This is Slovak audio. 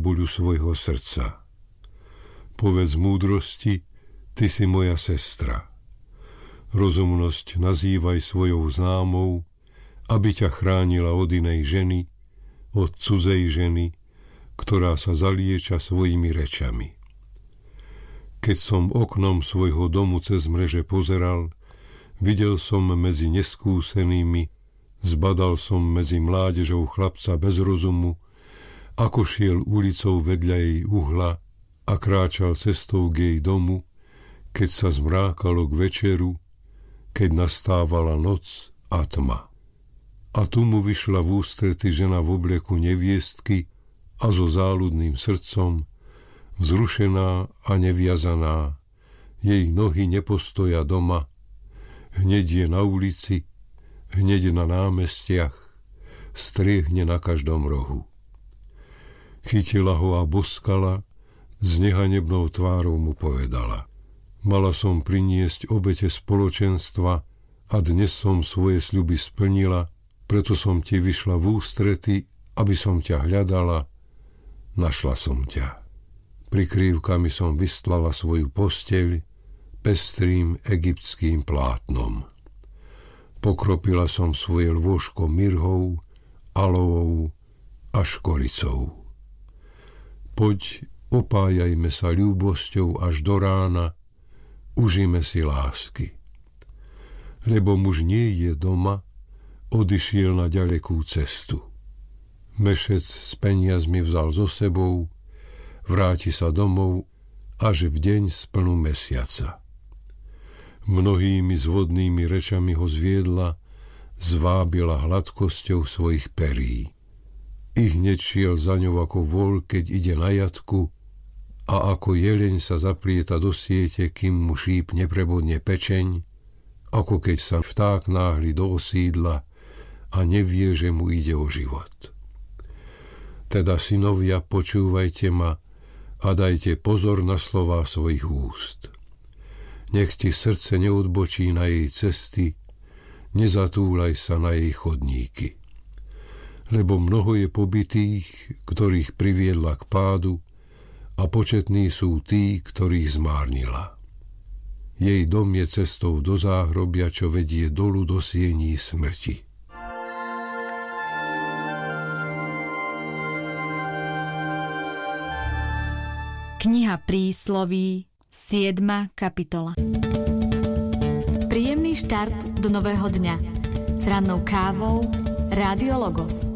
babuľu svojho srdca. Povedz múdrosti, ty si moja sestra. Rozumnosť nazývaj svojou známou, aby ťa chránila od inej ženy, od cudzej ženy, ktorá sa zalieča svojimi rečami. Keď som oknom svojho domu cez mreže pozeral, videl som medzi neskúsenými, zbadal som medzi mládežou chlapca bez rozumu, ako šiel ulicou vedľa jej uhla a kráčal cestou k jej domu, keď sa zmrákalo k večeru, keď nastávala noc a tma. A tu mu vyšla v ústrety žena v obleku neviestky a so záľudným srdcom, vzrušená a neviazaná, jej nohy nepostoja doma, hneď je na ulici, hneď na námestiach, striehne na každom rohu. Chytila ho a boskala, s nehanebnou tvárou mu povedala: mala som priniesť obete spoločenstva a dnes som svoje sľuby splnila, preto som ti vyšla v ústrety, aby som ťa hľadala. Našla som ťa. Prikrývkami som vystlala svoju posteľ pestrým egyptským plátnom. Pokropila som svoje lôžko mirhou, aloou a škoricou. Poď, opájajme sa ľúbosťou až do rána, užíme si lásky. Lebo muž nie je doma, odišiel na ďalekú cestu. Mešec s peniazmi vzal so sebou, vráti sa domov až v deň splnu mesiaca. Mnohými zvodnými rečami ho zviedla, zvábila hladkosťou svojich perí. I hneď šiel za ňou ako vol, keď ide na jatku, a ako jeleň sa zaplieta do siete, kým mu šíp neprebodne pečeň, ako keď sa vták náhli do osídla a nevie, že mu ide o život. Teda, synovia, počúvajte ma a dajte pozor na slová svojich úst. Nech ti srdce neodbočí na jej cesty, nezatúľaj sa na jej chodníky. Lebo mnoho je pobitých, ktorých priviedla k pádu, a početní sú tí, ktorých zmárnila. Jej dom je cestou do záhrobia, čo vedie dolu do siení smrti. Kniha Prísloví, 7. kapitola. Príjemný štart do nového dňa s rannou kávou Rádio Logos.